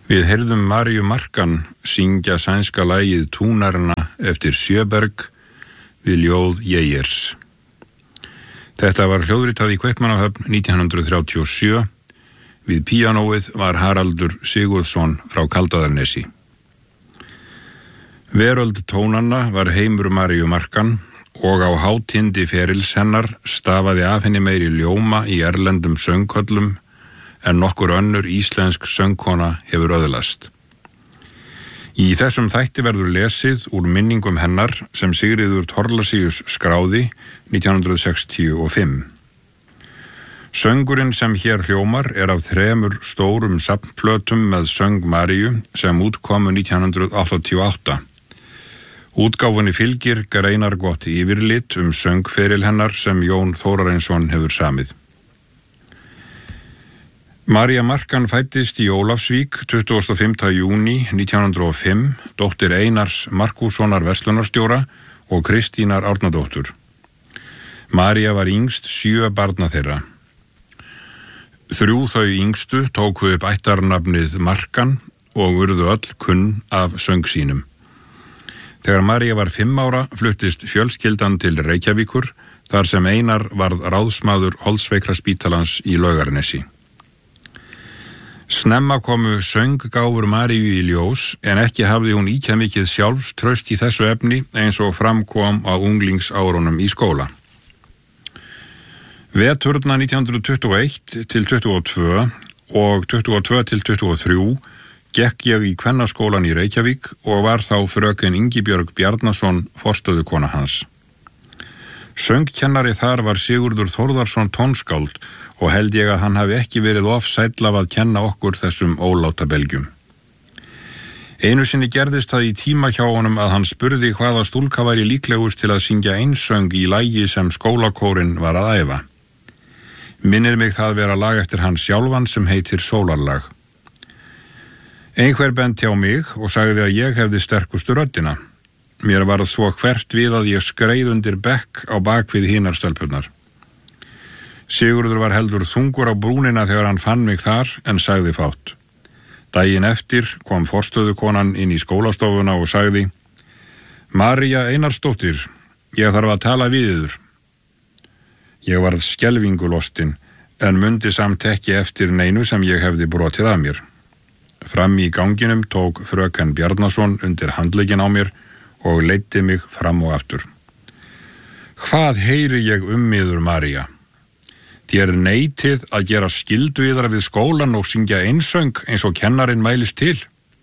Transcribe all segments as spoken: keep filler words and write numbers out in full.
Við heyrðum Maríu Markan syngja sænska lagið Túnarna eftir Sjöberg við ljóð Jeyers. Þetta var hljóðritað í Kaupmannahöfn nítján hundruð þrjátíu og sjö. Við píanóið var Haraldur Sigurðsson frá Kaldaðarnesi. Veröld tónanna var heimur Maríu Markan og á hátindi ferils hennar stafaði af henni meiri ljóma í erlendum söngköllum en nokkur önnur íslensk söngkona hefur öðlast. Í þessum þætti verður lesið úr minningum hennar sem Sigríður Thorlacius skráði nítján hundruð sextíu og fimm. Söngurinn sem hér hljómar er af þremur stórum safnplötum með söng Maríu sem útkomu nítján hundruð áttatíu og átta. Útgáfunni fylgir greinargott yfirlit um söngferil hennar sem Jón Þórarinsson hefur samið. María Markan fæddist í Ólafsvík tuttugasta og fimmta júní nítján hundruð og fimm, dóttir Einars Markússonar verslunarstjóra og Kristínar Árnadóttur. María var yngst sjö barna þeirra. Þrjú þau yngstu tóku upp ættarnafnið Markan og urðu öll kunn af söng sínum. Þegar María var fimm ára fluttist fjölskyldan til Reykjavíkur þar sem Einar varð ráðsmaður Holtsveikra-spítalans í Laugarnesi. Snemma komu sönggáfur Maríu í ljós en ekki hafði hún ýkja mikið sjálfstraust í þessu efni eins og framkom á unglingsárunum í skóla. Veturna nítján hundruð tuttugu og eitt til tuttugu og tvö og tuttugu og tvö til tuttugu og þrjú gekk ég í kvennaskólan í Reykjavík og var þá fröken Ingibjörg Bjarnason forstöðukona hans. Söngkennari þar var Sigurður Þórðarsson tónskáld og held ég að hann hafi ekki verið of sæll af að kenna okkur þessum óláta belgjum. Einu sinni gerðist það í tíma hjá honum að hann spurði hvaða stúlka væri líklegust til að syngja einsöng í lagi sem skólakórinn var að æfa. Minnir mig það vera lag eftir hann sjálfan sem heitir Sólarlag. Einhver benti á mig og sagði að ég hefði sterkustu röddina. Mér varð svo hvert við að ég skreið undir bekk á bakvið hinar stelpurnar. Sigurður var heldur þungur á brúnina þegar hann fann mig þar en sagði fátt. Daginn eftir kom forstöðukonan inn í skólastofuna og sagði: María Einarsdóttir, ég þarf að tala við yður. Ég varð skelfingulostin en mundi samt ekki eftir neinu sem ég hefði brotið af mér. Fram í ganginum tók fröken Bjarnason undir handlegginn á mér og leiddi mig fram og aftur. Hvað heyri ég um yður, María? Þér neitið að gera skyldu yðar við skólan og syngja einsöng eins og kennarinn mælist til.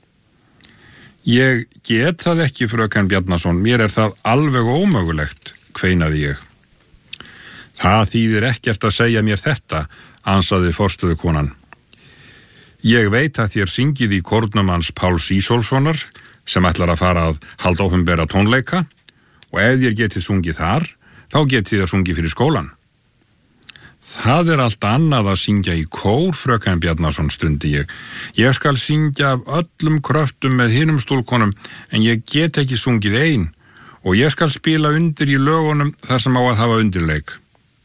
Ég get það ekki, fröken Bjarnason, mér er það alveg ómögulegt, kveinaði ég. Það þýðir ekkert að segja mér þetta, ansaði forstöðukonan. Ég veit að þér syngið í kórnum hans Páls Ísólfssonar, sem ætlar að fara að halda opinbera tónleika, og ef þér getið sungið þar, þá getið þér sungið fyrir skólan. Það er allt annað að syngja í kór, fröken Bjarnason, stundi ég. Ég skal syngja af öllum kröftum með hinum stúlkonum, en ég get ekki sungið ein, og ég skal spila undir í lögunum þar sem á að hafa undirleik.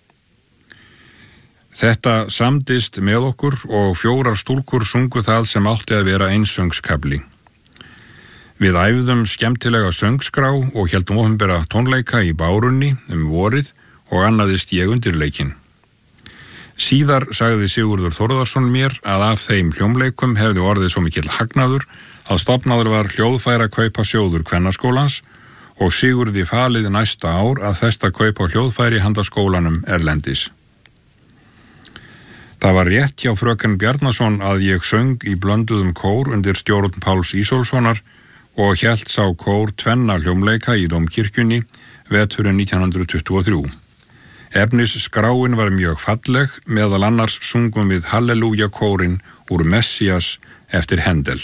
Þetta samdist með okkur og fjórar stúlkur sungu það sem átti að vera einsöngskafli. Við æfðum skemmtilega söngskrá og héldum opinbera tónleika í Bárunni um vorið og annaðist ég undirleikinn. Síðar sagði Sigurður Þórðarsson mér að af þeim hljómleikum hefði orðið svo mikill hagnaður að stofnaður var hljóðfæra kaupa sjóður kvennaskólans og Sigurði falið næsta ár að festa kaupa hljóðfæri handa skólanum erlendis. Það var rétt hjá fröken Bjarnason að ég söng í blönduðum kór undir stjórn Páls Ísólfssonar og hélt sá kór tvenna hljómleika í Dómkirkjunni veturinn nítján hundruð tuttugu og þrjú. Efnisskráin var mjög falleg, meðal annars sungum við Halleluja kórinn úr Messias eftir Hendel.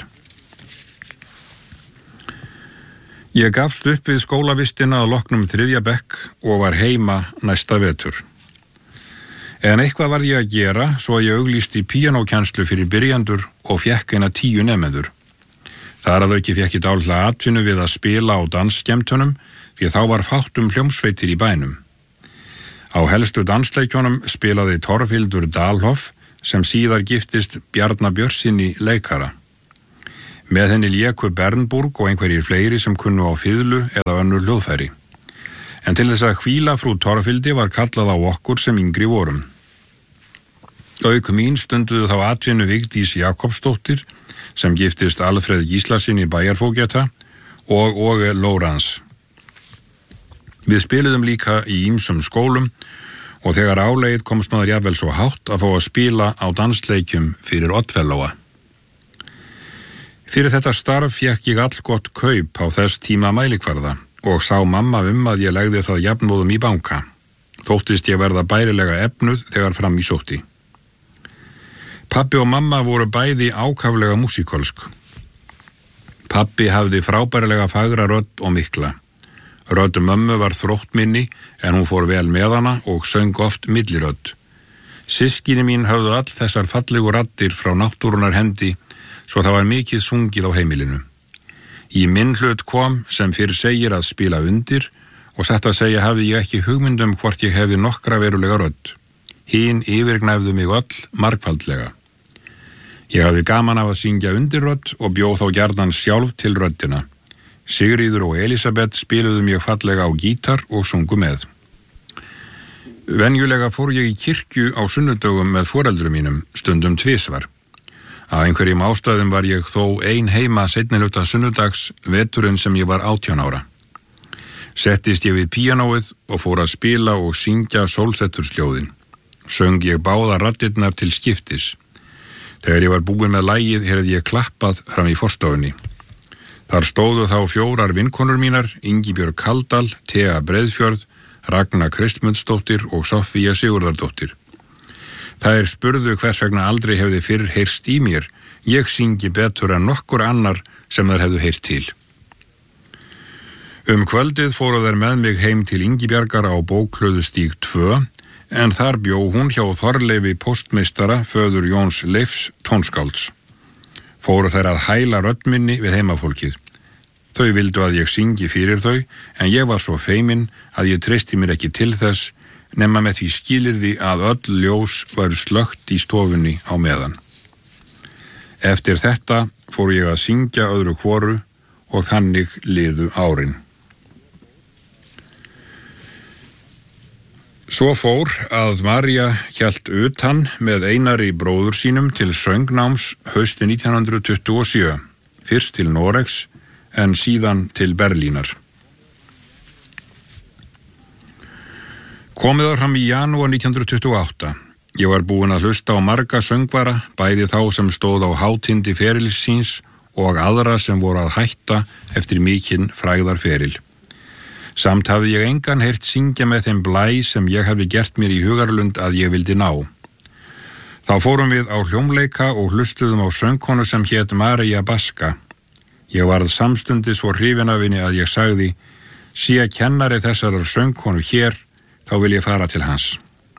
Ég gafst upp við skólavistina að loknum þriðja bekk og var heima næsta vetur. En eitthvað var ég að gera svo að ég auglýsti píanókennslu fyrir byrjandur og fékk eina tíu nemendur. Þar að auki fékk ég dálitla atvinnu við að spila á dansskemmtunum því þá var fátt um hljómsveitir í bænum. Á helstu dansleikjónum spilaði Torfhildur Dalhoff sem síðar giftist Bjarna Björnssyni leikara. Með henni léku Bernburg og einhverjir fleiri sem kunnu á fiðlu eða önnur hljóðfæri. En til þess að hvíla frú Torfhildi var kallað á okkur sem yngri vorum. Auk mín stunduðu þá atvinnu Vigdís Jakobsdóttir sem giftist Alfreð Gíslasinni bæjarfógeta og Åge Lórans. Við spiluðum líka í ýmsum skólum og þegar álegið komst maður jafnvel svo hátt að fá að spila á dansleikjum fyrir Oddfellowa. Fyrir þetta starf fékk ég allgott kaup á þess tíma mælikvarða og sá mamma um að ég legði það jafnmóðum í banka. Þóttist ég verða bærilega efnuð þegar fram í sótti. Pabbi og mamma voru bæði ákaflega músíkolsk. Pabbi hafði frábærilega fagra rödd og mikla. Rödd mömmu var þróttminni en hún fór vel með hana og söng oft millirödd. Systkini mín höfðu all þessar fallegu raddir frá náttúrunar hendi svo það var mikið sungið á heimilinu. Í minn hlut kom sem fyrir segir að spila undir og satt að segja hafði ég ekki hugmyndum hvort ég hefði nokkra verulega rödd. Hinn yfirgnæfðu mig öll margfaldlega. Ég hafði gaman af að syngja undirrödd og bjó þá gjarnan sjálf til röddina. Sigríður og Elisabeth spiluðu mjög fallega á gítar og sungu með. Venjulega fór ég í kirkju á sunnudögum með foreldrum mínum, stundum tvisvar. Af einhverjum ástæðum var ég þó ein heima seinni hluta sunnudags veturinn sem ég var átján ára. Settist ég við píanóið og fór að spila og syngja sólsettursljóðin. Söng ég báða raddirnar til skiptis. Þegar ég var búinn með lagið heyrði ég klappað fram í forstofunni. Þar stóðu þá fjórar vinkonur mínar, Ingibjörg Kaldal, Thea Breiðfjörð, Ragna Kristmundsdóttir og Soffía Sigurðardóttir. Þær spurðu hvers vegna aldrei hefði fyrr heyrst í mér. Ég syngi betur en nokkur annar sem þær hefðu heyrt til. Um kvöldið fóru þær með mig heim til Ingibjargar á Bóklöðustíg tvö, en þar bjó hún hjá Þorleifi póstmeistara, föður Jóns Leifs tónskálds. Fóru þær að hæla rödd minni við heimafólkið. Þau vildu að ég syngi fyrir þau, en ég var svo feiminn að ég treysti mér ekki til þess, nema með því skilyrði að öll ljós væru slökkt í stofunni á meðan. Eftir þetta fór ég að syngja öðru hvoru og þannig liðu árin. Svo fór að María hélt utan með Einari bróður sínum til söngnáms haustið nítján hundruð tuttugu og sjö, fyrst til Noregs en síðan til Berlínar. Komið var fram í janúar nítján hundruð tuttugu og átta. Ég var búinn að hlusta á marga söngvara, bæði þá sem stóð á hátindi ferils síns og aðra sem voru að hætta eftir mikinn frægðarferil. Samt hafði ég engan heyrt syngja með þeim blæ sem ég hafði gert mér í hugarlund að ég vildi ná. Þá fórum við á hljómleika og hlustuðum á söngkonu sem hét María Baska. Ég varð samstundis svo hrifin af henni að ég sagði, sé kennari þessarar söngkonu hér, þá vil ég fara til hans.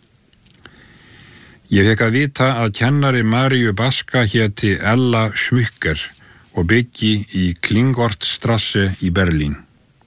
Ég fekk að vita að kennari Maríu Baska héti Ella Schmücker og byggi í Klingortstrasse í Berlín.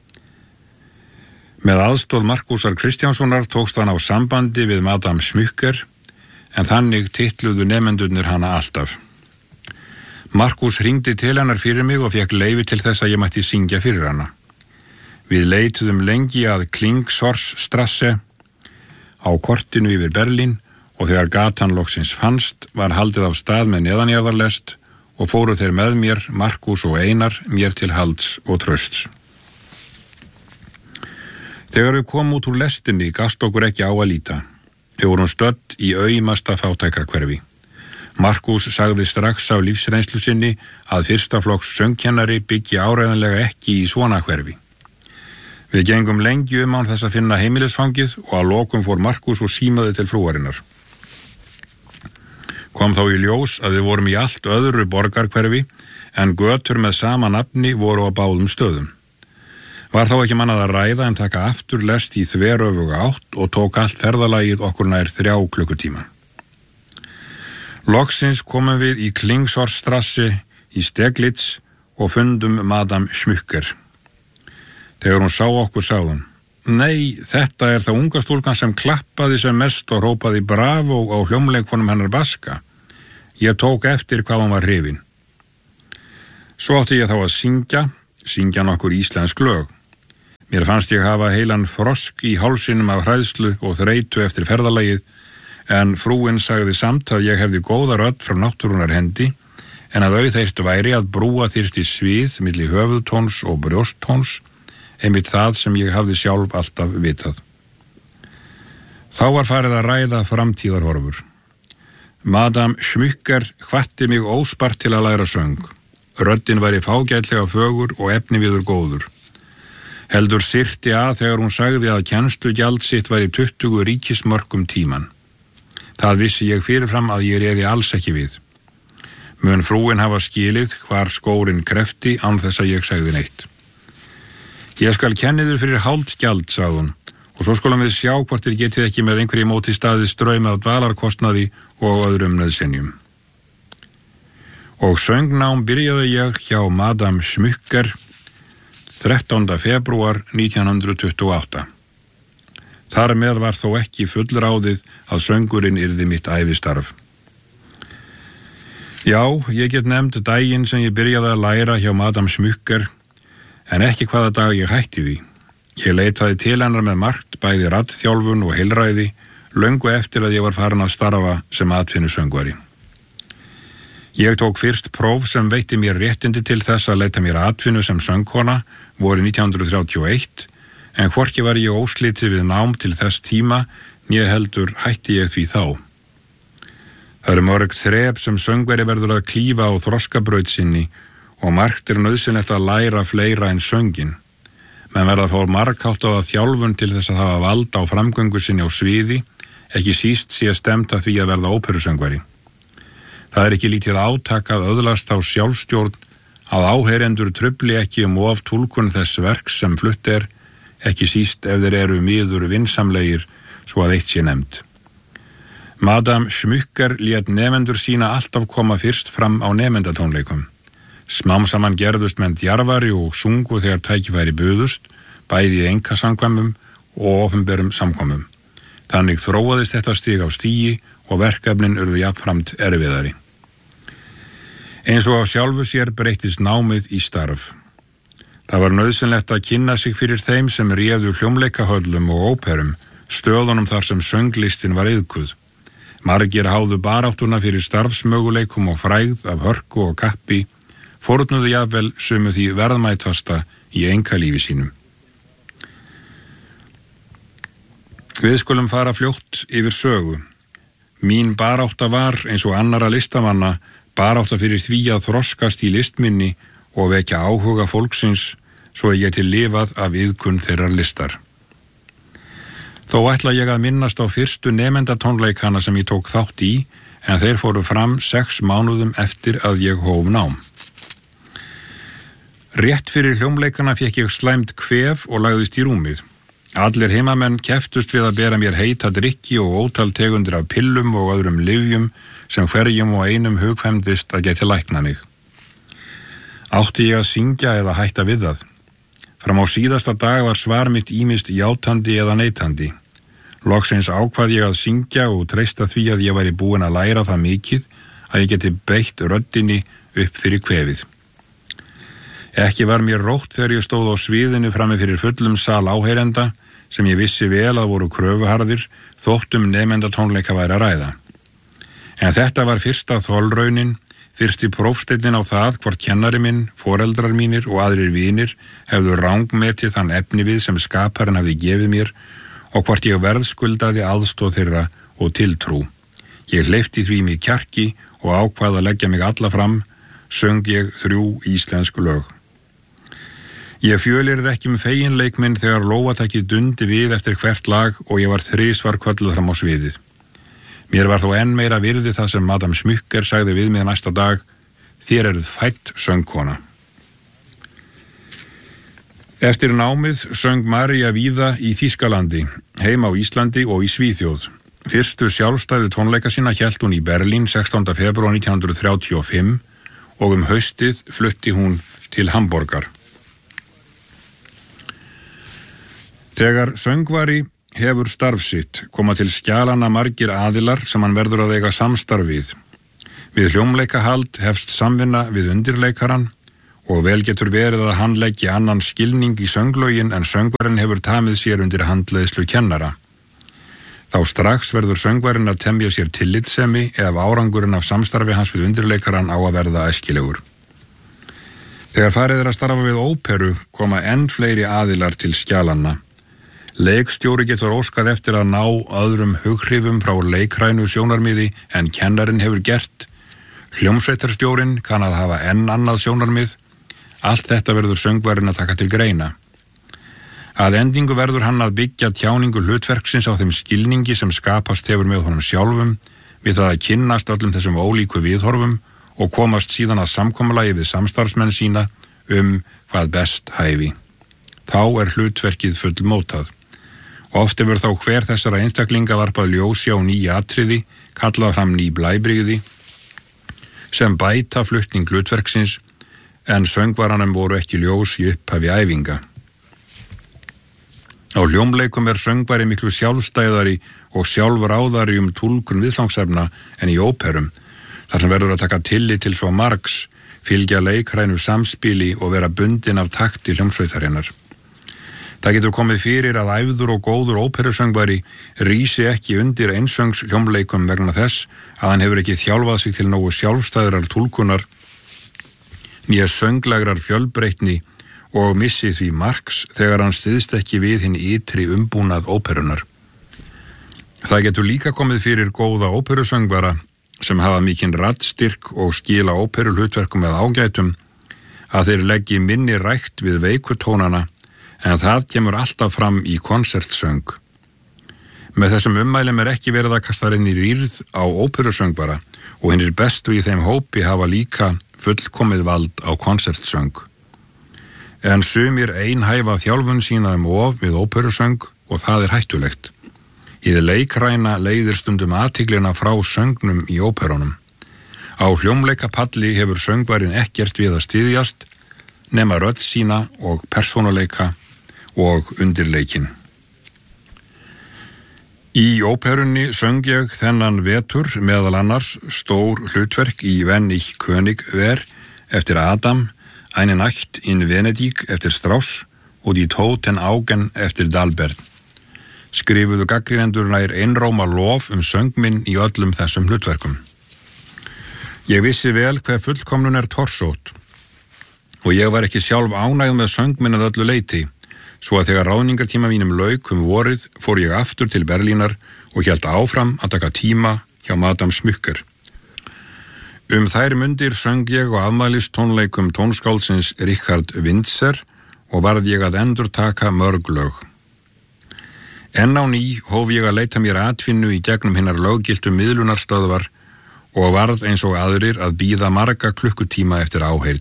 Með aðstoð Markúsar Kristjánssonar tókst hann á sambandi við Madame Schmücker, en þannig titluðu nemendurnir hana alltaf. Markús hringdi til hennar fyrir mig og fekk leyfi til þess að ég mætti syngja fyrir hana. Við leituðum lengi að Klingsortstrasse á kortinu yfir Berlín og þegar gatan loksins fannst var haldið á stað með neðanjarðarlest og fóru þeir með mér, Markús og Einar, mér til halds og trausts. Þegar við komum út úr lestinni gast okkur ekki á að líta. Við vorum stödd í aumasta fátækrahverfi. Markús sagði strax á lífsreynslu sinni að fyrsta flokks söngkennari byggi áreiðanlega ekki í svona hverfi. Við gengum lengi um án þess að finna heimilisfangið og að lokum fór Markús og símaði til frúarinnar. Kom þá í ljós að við vorum í allt öðru borgarhverfi en götur með sama nafni voru á báðum stöðum. Var þá ekki mannað að ræða en taka aftur lest í þveröfuga átt og tók allt ferðalagið okkur nær þrjá klukkutíma. Loksins komum við í Klingsortstrasse í Steglitz og fundum Madame Schmücker. Þegar hún sá okkur sagði hún, nei, þetta er það unga stúlkan sem klappaði sem mest og rópaði bravo á hljómleikkonum hennar Baska. Ég tók eftir hvað hún var hrifin. Svo átti ég þá að syngja, syngja nokkur íslensk lög. Mér fannst ég hafa heilan frosk í hálsinum af hræðslu og þreytu eftir ferðalagið, en frúin sagði samt að ég hefði góða rödd frá náttúrunar hendi, en að auðheyrt væri að brúa þyrfti svið milli höfuðtóns og brjósttóns, einmitt það sem ég hafði sjálf alltaf vitað. Þá var farið að ræða framtíðarhorfur. Madame Schmücker hvatti mig óspart til að læra söng. Röddin væri fágætlega fögur og efniviður góður. Heldur syrti að þegar hún sagði að kennslugjald sitt væri tuttugu ríkismörkum tíman. Það vissi ég fyrirfram að ég réði alls ekki við. Mun frúin hafa skilið hvar skórin krefti án þess að ég segði neitt. Ég skal kenniður fyrir hálft gjald, sagði hún, og svo skulum við sjá hvort þér getið ekki með einhverju móti staðið straum af dvalarkostnaði og öðrum nauðsynjum. Og söngnám byrjaði ég hjá Madame Schmücker þrettánda febrúar nítján hundruð tuttugu og átta. Þar með var þó ekki fullráðið að söngurinn yrði mitt ævistarf. Já, ég get nefnd daginn sem ég byrjaði að læra hjá Madame Schmücker, en ekki hvaða dag ég hætti því. Ég leitaði til hennar með margt, bæði raddþjálfun og heilræði, löngu eftir að ég var farin að starfa sem atvinnusöngvari. Ég tók fyrst próf sem veitti mér réttindi til þess að leita mér atvinnu sem söngkona vorið nítján hundruð þrjátíu og eitt, en hvorki var ég óslitið við nám til þess tíma, né heldur hætti ég því þá. Það eru mörg þrep sem söngveri verður að klífa á þroskabraut sinni og margt er nauðsynlegt að læra fleira en söngin. Menn verða að fá margháttaða þjálfun til þess að hafa vald á framgöngu sinni á sviði, ekki síst sé stemt að því að verða óperusöngvari. Það er ekki lítið átak að öðlast á sjálfstjórn að áheyrendur trufli ekki um of túlkun þess verks sem flutt er, ekki síst ef þeir eru miður vinsamlegir, svo að eitt sé nefnt. Madame Schmücker lét nemendur sína alltaf koma fyrst fram á nemendatónleikum. Smám saman gerðust menn djarfari og sungu þegar tækifæri buðust, bæði í einkasamkvæmum og opinberum samkvæmum. Þannig þróaðist þetta stig á stigi og verkefnin urðu jafnframt erfiðari. Eins og á sjálfu sér breyttist námið í starf. Það var nauðsynlegt að kynna sig fyrir þeim sem réðu hljómleikahöllum og óperum, stöðunum þar sem sönglistin var iðkuð. Margir háðu baráttuna fyrir starfsmöguleikum og frægð af hörku og kappi, fórnuðu jafnvel sumu því verðmætasta í einkalífi sínum. Við skulum fara fljótt yfir sögu. Mín barátta var, eins og annara listamanna, barátta fyrir því að þroskast í listminni og vekja áhuga fólksins svo að ég geti lifað af iðkun þeirrar listar. Þó ætla ég að minnast á fyrstu nemendatónleikana sem ég tók þátt í, en þeir fóru fram sex mánuðum eftir að ég hóf nám. Rétt fyrir hljómleikana fékk ég slæmt kvef og lagðist í rúmið. Allir heimamenn keftust við að bera mér heita drykki og ótal tegundir af pillum og öðrum lyfjum sem hverjum og einum hugkvæmdist að geti lækna mig. Átti ég að syngja eða hætta við það? Fram á síðasta dag var svar mitt ýmist játandi eða neitandi. Loksins ákvað ég að syngja og treysta því að ég væri búin að læra það mikið að ég geti beitt röddinni upp fyrir kvefið. Ekki var mér rótt þegar ég stóð á sviðinu frammi fyrir fullum sal áheyrenda sem ég vissi vel að voru kröfuharðir þóttum nemendatónleika væri að ræða. En þetta var fyrsta þolraunin, fyrsti prófsteinn á það hvort kennari minn, foreldrar mínir og aðrir vinir hefðu rangmetið þann efnivið sem skaparinn hafði gefið mér og hvort ég verðskuldaði aðstoð þeirra og tiltrú. Ég hleypti því mig kjarki og ákvað að leggja mig alla fram, söng ég þrjú íslensk lög. Ég fjölyrði ekki með feginleik minn þegar lófatakið dundi við eftir hvert lag og ég var þrisvar kölluð fram á sviðið. Mér var þó enn meira virði það sem Madame Schmücker sagði við mig næsta dag: þér eruð fædd söngkona. Eftir námið söng María víða í Þýskalandi, heima á Íslandi og í Svíþjóð. Fyrstu sjálfstæðu tónleika sína hélt hún í Berlín sextánda febrúar nítján hundruð þrjátíu og fimm og um haustið flutti hún til Hamborgar. Þegar söngvari hefur starf sitt koma til skjalana margir aðilar sem hann verður að eiga samstarf við. Við hljómleikahald hefst samvinna við undirleikaran og vel getur verið að hann leggi annan skilning í sönglögin en söngvarinn hefur tamið sér undir handleiðslu kennara. Þá strax verður söngvarinn að temja sér tillitssemi ef árangurinn af samstarfi hans við undirleikaran á að verða æskilegur. Þegar farið er að starfa við óperu koma enn fleiri aðilar til skjalanna. Leikstjóri getur óskað eftir að ná öðrum hughrifum frá leikrænu sjónarmiði en kennarinn hefur gert. Hljómsveitarstjórinn kann að hafa enn annað sjónarmið. Allt þetta verður söngvarinn að taka til greina. Að endingu verður hann að byggja tjáningu hlutverksins á þeim skilningi sem skapast hefur með honum sjálfum við það að kynnast öllum þessum ólíku viðhorfum og komast síðan að samkomulagi við samstarfsmenn sína um hvað best hæfi. Þá er hlutverkið fullmótað. Oft hefur þá hver þessara einstaklinga varpað ljósi á nýja atriði, kallað fram ný blæbrigði, sem bæta flutning hlutverksins, en söngvaranum voru ekki ljós í upphafi æfinga. Á hljómleikum er söngvari miklu sjálfstæðari og sjálfráðari um túlkun viðfangsefna en í óperum, þar sem verður að taka tillit til svo margs, fylgja leikrænu samspili og vera bundin af takti hljómsveitarinnar. Það getur komið fyrir að æfður og góður óperusöngvari rísi ekki undir einsöngs hljómleikum vegna þess að hann hefur ekki þjálfað sig til nógu sjálfstæðrar túlkunar, nýja sönglegrar fjölbreytni og missi því marks þegar hann styðst ekki við hinn ytri umbúnað óperunar. Það getur líka komið fyrir góða óperusöngvara sem hafa mikinn raddstyrk og skila óperuhlutverkum með ágætum að þeir leggi minni rækt við veikutónana en það kemur alltaf fram í konsertsöng. Með þessum ummælum er ekki verið að kasta inn í rýrð á óperusöngvara og hinnir bestu í þeim hópi hafa líka fullkomið vald á konsertsöng. En sumir einhæfa þjálfun sína um of við óperusöng og það er hættulegt. Hið leikræna leiðir stundum athyglina frá söngnum í óperunum. Á hljómleikapalli hefur söngvarinn ekkert við að styðjast nema rödd sína og persónuleika og undirleikin. Í óperunni söng ég þennan vetur meðal annars stór hlutverk í Wenn ich König wär eftir Adam, Eine Nacht in Venedig eftir Strauss og Die Toten Augen eftir Dalbert. Skrifuðu gagnrýnendur nær einróma lof um söng minn í öllum þessum hlutverkum. Ég vissi vel hver fullkomnun er torsótt og ég var ekki sjálf ánægð með söng minn að öllu leyti, svo að þegar ráðningartíma mínum lauk um vorið fór ég aftur til Berlínar og hélt áfram að taka tíma hjá Madame Smücker. Um þær mundir söng ég á afmælistónleikum tónskáldsins Richard Wintzer og varð ég að endurtaka mörg lög. Enn á ný hóf ég að leita mér atvinnu í gegnum hinnar löggiltu miðlunarstöðvar og varð eins og aðrir að bíða marga klukkutíma eftir áheyrn.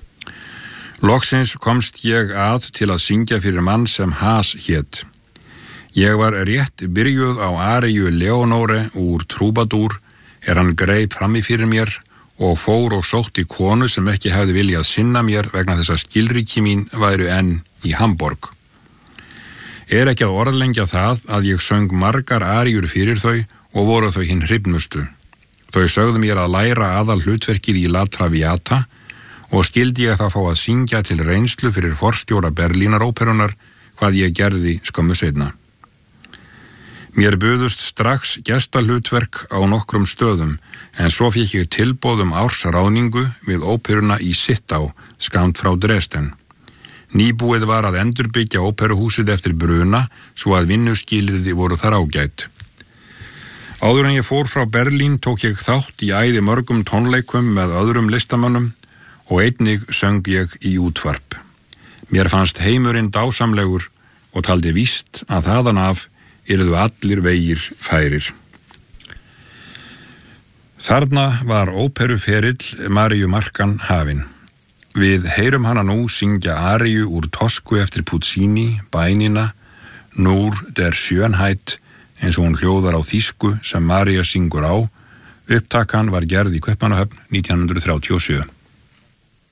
Loksins komst ég að til að syngja fyrir mann sem Haas hét. Ég var rétt byrjuð á aríu Leonore úr Troubadour er hann greip frammi fyrir mér og fór og sótti konu sem ekki hefði viljað sinna mér vegna þess að skilríki mín væru enn í Hamborg. Er ekki að orðlengja það að ég söng margar aríur fyrir þau og voru þau hinn hrifnustu. Þau sögðu mér að læra aðal hlutverkið í La Traviata og skildi ég það fá að syngja til reynslu fyrir forstjóra Berlínaróperunar hvað ég gerði skömmu seinna. Mér buðust strax gestahlutverk á nokkrum stöðum en svo fékk ég tilboð um ársráðningu við óperuna í Sittá, skammt frá Dresden. Nýbúið var að endurbyggja óperuhúsið eftir bruna svo að vinnuskilyrði voru þar ágætt. Áður en ég fór frá Berlín tók ég þátt í æði mörgum tónleikum með öðrum listamönnum og einnig söng ég í útvarp. Mér fannst heimurinn dásamlegur og taldi víst að þaðan af yrðu allir vegir færir. Þarna var óperuferill Maríu Markan hafin. Við heyrum hana nú syngja aríu úr Tosku eftir Puccini, bænina, Nur der Schönheit, eins og hún hljóðar á þýsku sem María syngur á. Upptakan var gerð í Kaupmannahöfn nítján hundruð þrjátíu og sjö.